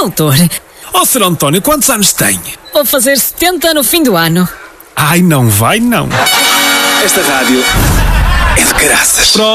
doutor. Ó, Sr. António, quantos anos tem? Vou fazer 70 no fim do ano. Ai, não vai não. Esta rádio é de graças.